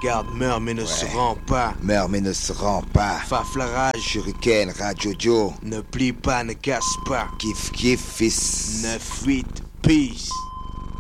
Garde meurt mais ne se rend pas. Meurs mais ne se rend pas. Faf la rage. Shuriken, Rajojo. Ne plie pas, ne casse pas. Kiff kiff fils. 9-8, peace.